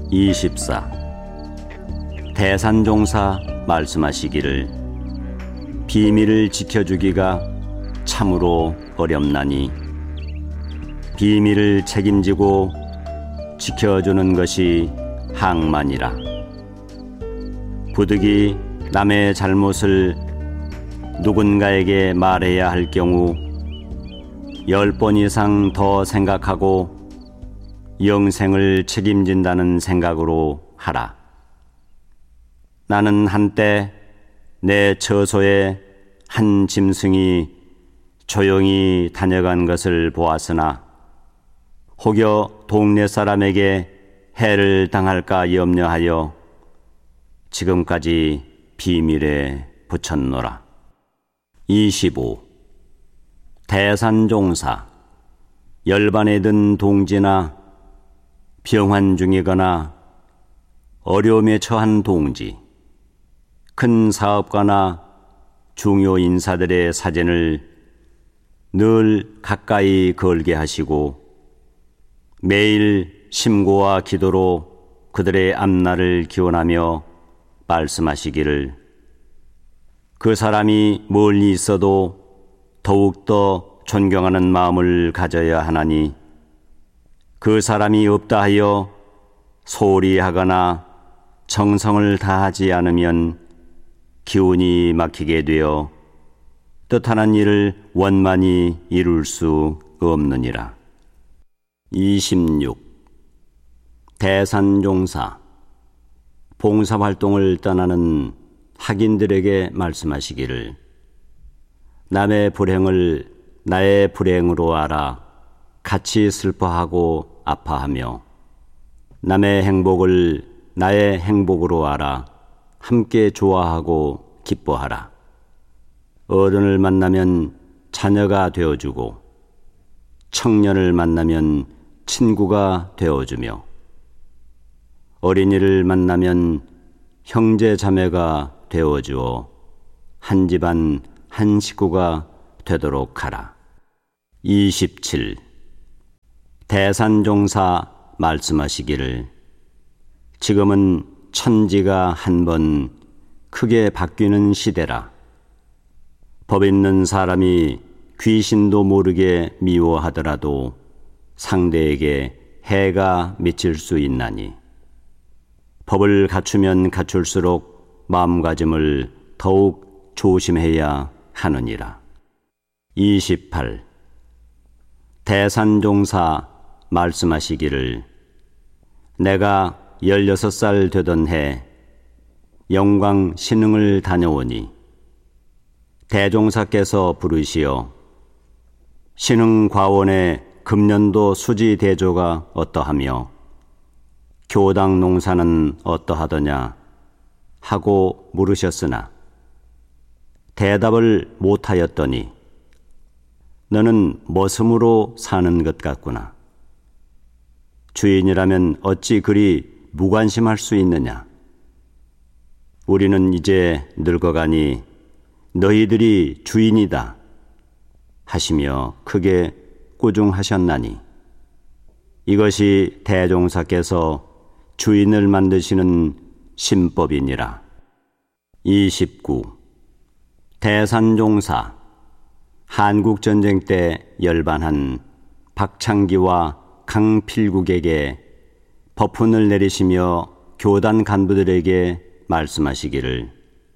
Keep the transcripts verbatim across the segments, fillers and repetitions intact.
이십사. 대산종사 말씀하시기를 비밀을 지켜주기가 참으로 어렵나니 비밀을 책임지고 지켜주는 것이 항만이라. 부득이 남의 잘못을 누군가에게 말해야 할 경우 열 번 이상 더 생각하고 영생을 책임진다는 생각으로 하라. 나는 한때 내 처소에 한 짐승이 조용히 다녀간 것을 보았으나 혹여 동네 사람에게 해를 당할까 염려하여 지금까지 비밀에 붙였노라. 이십오. 대산종사 열반에 든 동지나 병환 중이거나 어려움에 처한 동지, 큰 사업가나 중요 인사들의 사진을 늘 가까이 걸게 하시고 매일 심고와 기도로 그들의 앞날을 기원하며 말씀하시기를 그 사람이 멀리 있어도 더욱더 존경하는 마음을 가져야 하나니 그 사람이 없다 하여 소홀히 하거나 정성을 다하지 않으면 기운이 막히게 되어 뜻하는 일을 원만히 이룰 수 없느니라. 이십육. 대산종사 봉사활동을 떠나는 학인들에게 말씀하시기를 남의 불행을 나의 불행으로 알아 같이 슬퍼하고 아파하며 남의 행복을 나의 행복으로 알아 함께 좋아하고 기뻐하라. 어른을 만나면 자녀가 되어주고 청년을 만나면 친구가 되어주며 어린이를 만나면 형제 자매가 되어주어 한 집안 한 식구가 되도록 하라. 이십칠. 대산종사 말씀하시기를 지금은 천지가 한 번 크게 바뀌는 시대라. 법 있는 사람이 귀신도 모르게 미워하더라도 상대에게 해가 미칠 수 있나니 법을 갖추면 갖출수록 마음가짐을 더욱 조심해야 하느니라. 이십팔. 대산종사 말씀하시기를 내가 열여섯 살 되던 해 영광 신흥을 다녀오니 대종사께서 부르시어 신흥 과원의 금년도 수지 대조가 어떠하며 교당 농사는 어떠하더냐 하고 물으셨으나 대답을 못하였더니 너는 머슴으로 사는 것 같구나. 주인이라면 어찌 그리 무관심할 수 있느냐. 우리는 이제 늙어가니 너희들이 주인이다 하시며 크게 꾸중하셨나니 이것이 대종사께서 주인을 만드시는 신법이니라. 이십구. 대산종사 한국전쟁 때 열반한 박창기와 강필국에게 법훈을 내리시며 교단 간부들에게 말씀하시기를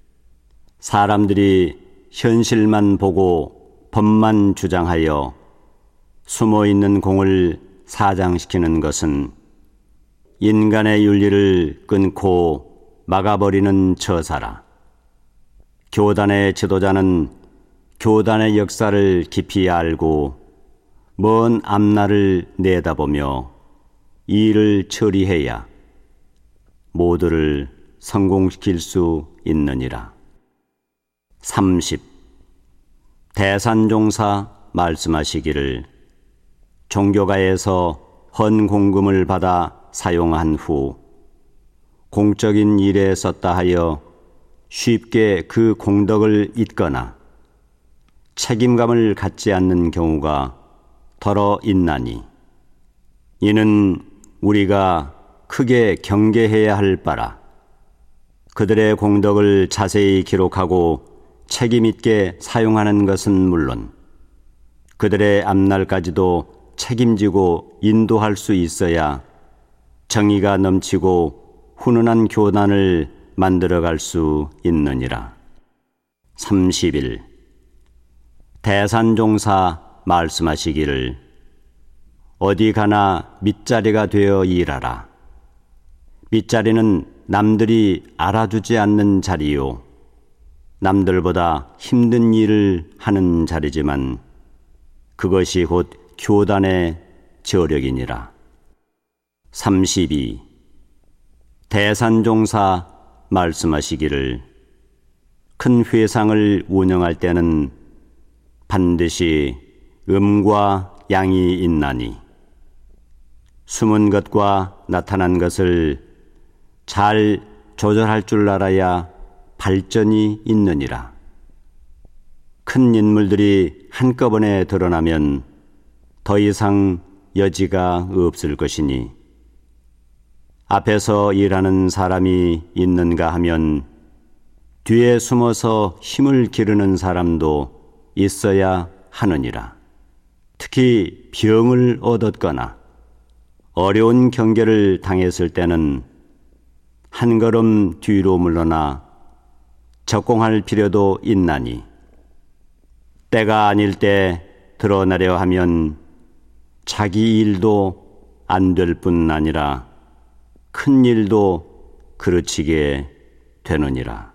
사람들이 현실만 보고 법만 주장하여 숨어있는 공을 사장시키는 것은 인간의 윤리를 끊고 막아버리는 처사라. 교단의 지도자는 교단의 역사를 깊이 알고 먼 앞날을 내다보며 이 일을 처리해야 모두를 성공시킬 수 있느니라. 삼십. 대산종사 말씀하시기를 종교가에서 헌공금을 받아 사용한 후 공적인 일에 썼다 하여 쉽게 그 공덕을 잊거나 책임감을 갖지 않는 경우가 더러 있나니 이는 우리가 크게 경계해야 할 바라. 그들의 공덕을 자세히 기록하고 책임 있게 사용하는 것은 물론 그들의 앞날까지도 책임지고 인도할 수 있어야 정의가 넘치고 훈훈한 교단을 만들어갈 수 있느니라. 삼십 일 대산종사 말씀하시기를 어디 가나 밑자리가 되어 일하라. 밑자리는 남들이 알아주지 않는 자리요 남들보다 힘든 일을 하는 자리지만 그것이 곧 교단의 저력이니라. 삼십이 대산종사 말씀하시기를 큰 회상을 운영할 때는 반드시 음과 양이 있나니 숨은 것과 나타난 것을 잘 조절할 줄 알아야 발전이 있느니라. 큰 인물들이 한꺼번에 드러나면 더 이상 여지가 없을 것이니 앞에서 일하는 사람이 있는가 하면 뒤에 숨어서 힘을 기르는 사람도 있어야 하느니라. 특히 병을 얻었거나 어려운 경계를 당했을 때는 한 걸음 뒤로 물러나 적공할 필요도 있나니 때가 아닐 때 드러나려 하면 자기 일도 안 될 뿐 아니라 큰 일도 그르치게 되느니라.